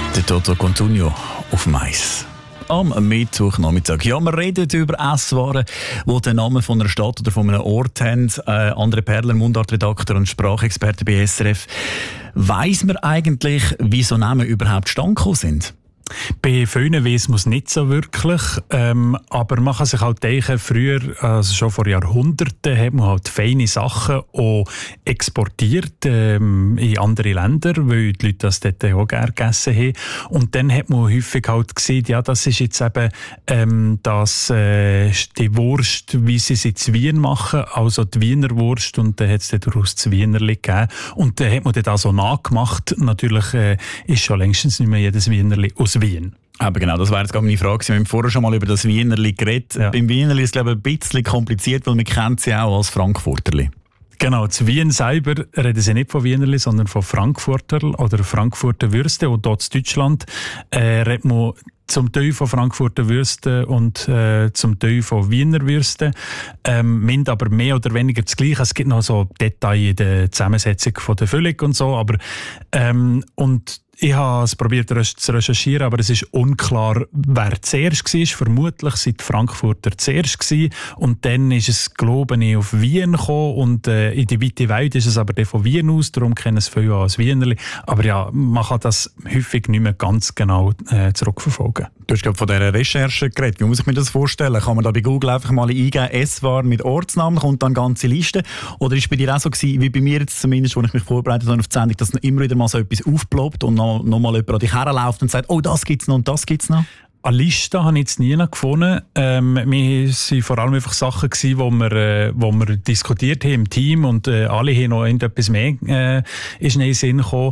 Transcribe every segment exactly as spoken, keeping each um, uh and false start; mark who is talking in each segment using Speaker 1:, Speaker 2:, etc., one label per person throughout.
Speaker 1: Der Toto Cutugno auf Mais. Am Mittwochnachmittag. Ja, wir reden über Esswaren, die den Namen von einer Stadt oder von einem Ort haben. Äh, André Perler, Mundartredakteur und Sprachexperte bei S R F. Weiss man eigentlich, wie so Namen überhaupt zustande gekommen sind?
Speaker 2: Bei vielen weiss man es nicht so wirklich, ähm, aber man kann sich halt denken, früher, also schon vor Jahrhunderten, hat man halt feine Sachen auch exportiert ähm, in andere Länder, weil die Leute das dort auch gerne gegessen haben. Und dann hat man häufig halt gesehen, ja, das ist jetzt eben ähm, das, äh, die Wurst, wie sie sie in Wien machen, also die Wiener Wurst, und dann hat es daraus das Wienerli gegeben. Und dann hat man das so nachgemacht. Natürlich äh, ist schon längstens nicht mehr jedes Wienerli aus Wien.
Speaker 1: Aber genau, das wäre jetzt gerade meine Frage. Wir haben vorher schon mal über das Wienerli geredet. Ja. Beim Wienerli ist es, glaube ich, ein bisschen kompliziert, weil man kennt sie auch als Frankfurterli.
Speaker 2: Genau, zu Wien selber reden sie nicht von Wienerli, sondern von Frankfurterl oder Frankfurter Würste. Und dort in Deutschland äh, redet man zum Teil von Frankfurter Würste und äh, zum Teil von Wiener Würste. Ähm, mint aber mehr oder weniger das Gleiche. Es gibt noch so Details in der Zusammensetzung von der Füllung und so. Aber, ähm, und ich habe es probiert zu recherchieren, aber es ist unklar, wer zuerst war. Vermutlich sind die Frankfurter zuerst gewesen. Und dann ist es, glaube ich, auf Wien gekommen. Und äh, in die weite Welt ist es aber dann von Wien aus. Darum kennen es viele als Wienerli. Aber ja, man kann das häufig nicht mehr ganz genau äh, zurückverfolgen.
Speaker 1: Du hast gerade von dieser Recherche geredet. Wie muss ich mir das vorstellen? Kann man da bei Google einfach mal eingeben, Esswaren mit Ortsnamen, kommt dann eine ganze Liste? Oder ist es bei dir auch so gewesen, wie bei mir jetzt zumindest, als ich mich vorbereitet habe auf die Sendung, dass immer wieder mal so etwas aufploppt und noch, noch mal jemand an dich herläuft und sagt, oh, das gibt's noch und das gibt's noch?
Speaker 2: Eine Liste habe ich jetzt nie gefunden. Ähm, wir waren vor allem einfach Sachen gewesen, wo wir, äh, wo wir diskutiert haben im Team und äh, alle haben noch etwas mehr äh, ist in den Sinn gekommen.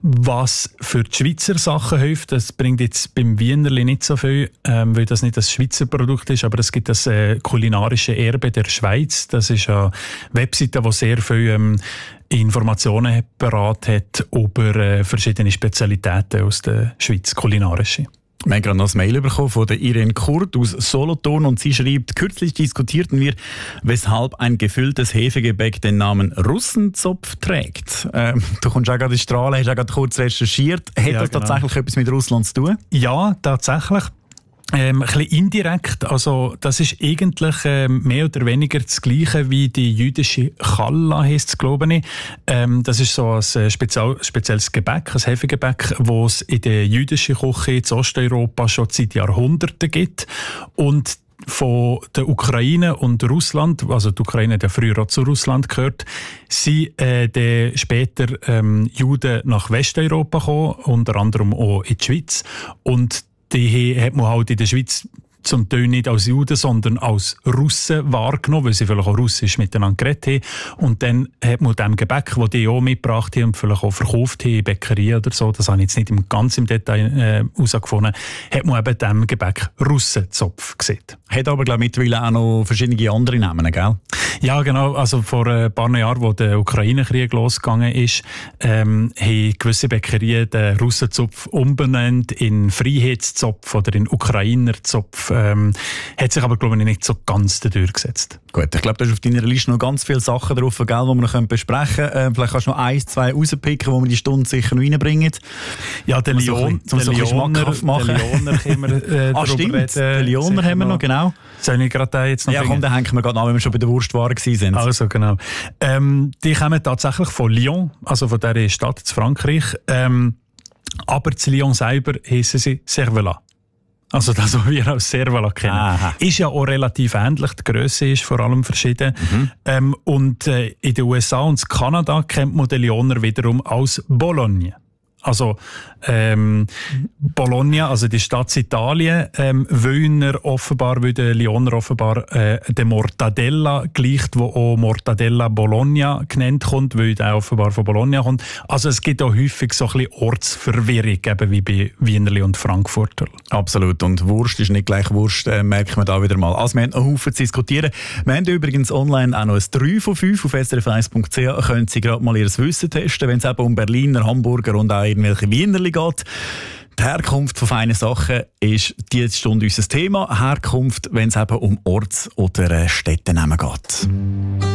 Speaker 2: Was für die Schweizer Sachen hilft, das bringt jetzt beim Wienerli nicht so viel, ähm, weil das nicht das Schweizer Produkt ist, aber es gibt das äh, kulinarische Erbe der Schweiz. Das ist eine Webseite, die sehr viel ähm, Informationen parat hat über äh, verschiedene Spezialitäten aus der Schweiz, kulinarische.
Speaker 1: Wir haben gerade noch ein Mail bekommen von der Irene Kurt aus Solothurn und sie schreibt, kürzlich diskutierten wir, weshalb ein gefülltes Hefegebäck den Namen Russenzopf trägt. Ähm, du kommst auch gerade in Strahlen, hast auch gerade kurz recherchiert. Hat
Speaker 2: ja,
Speaker 1: das
Speaker 2: genau.
Speaker 1: tatsächlich etwas mit Russland zu tun?
Speaker 2: Ja, tatsächlich. Ähm, ein bisschen indirekt, also das ist eigentlich ähm, mehr oder weniger das Gleiche wie die jüdische Challa, heisst es, glaube ich. Ähm, das ist so ein speziell, spezielles Gebäck, ein Hefegebäck, das es in der jüdischen Küche in Osteuropa schon seit Jahrhunderten gibt. Und von der Ukraine und Russland, also die Ukraine hat ja früher auch zu Russland gehört, sind äh, dann später ähm, Juden nach Westeuropa gekommen, unter anderem auch in die Schweiz. Und die hat man halt in der Schweiz zum Teil nicht als Juden, sondern als Russen wahrgenommen, weil sie vielleicht auch Russisch miteinander geredet haben. Und dann hat man dem Gebäck, das die auch mitgebracht haben und vielleicht auch verkauft haben in Bäckerien oder so, das habe ich jetzt nicht im, ganz im Detail herausgefunden, äh, hat man eben dem Gebäck Russenzopf gesehen.
Speaker 1: Hat aber, glaube ich, mittlerweile auch noch verschiedene andere Namen, gell?
Speaker 2: Ja, genau. Also vor ein paar Jahren, als der Ukraine-Krieg losgegangen ist, ähm, haben gewisse Bäckerien den Russenzopf umbenannt in Freiheitszopf oder in Ukrainerzopf. Ähm, hat sich aber, glaube ich, nicht so ganz durchgesetzt.
Speaker 1: Gut, ich glaube, da ist auf deiner Liste noch ganz viele Sachen drauf, gell, die wir noch besprechen können. Äh, vielleicht kannst du noch eins, zwei rauspicken, wo wir die Stunde sicher noch reinbringen.
Speaker 2: Ja, den Lyon,
Speaker 1: um so ein bisschen schmackhaft machen.
Speaker 2: Den Lyoner können wir äh,
Speaker 1: ah, stimmt, reden. Den Lyoner haben wir noch, genau.
Speaker 2: Soll ich gerade den jetzt noch
Speaker 1: Ja, komm, den hängen wir gerade an, wenn wir schon bei der Wurstware sind.
Speaker 2: Also, genau. Ähm, die kommen tatsächlich von Lyon, also von dieser Stadt in Frankreich. Ähm, aber zu Lyon selber heissen sie Cervelat. Also das, was wir als Cervelat kennen. Aha. Ist ja auch relativ ähnlich. Die Grösse ist vor allem verschieden. Mhm. Ähm, und äh, in den U S A und in Kanada kennt man den Lyoner wiederum als Bologna. Also ähm, Bologna, also die Stadt Italien, ähm, Wöhner offenbar, weil der Lyoner offenbar äh, der Mortadella gleicht, wo auch Mortadella Bologna genannt kommt, weil der offenbar von Bologna kommt. Also es gibt auch häufig so ein bisschen Ortsverwirrung, eben wie bei Wienerli und Frankfurter.
Speaker 1: Absolut. Und Wurst ist nicht gleich Wurst, äh, merkt man da wieder mal. Also wir haben noch einen Haufen zu diskutieren. Wir haben übrigens online auch noch ein drei von fünf auf s r f eins punkt c h. Können Sie gerade mal Ihr Wissen testen, wenn es eben um Berliner, Hamburger und auch irgendwelche Wienerli geht. Die Herkunft von feinen Sachen ist diese Stunde unser Thema. Herkunft, wenn es eben um Orts- oder Städtenamen geht.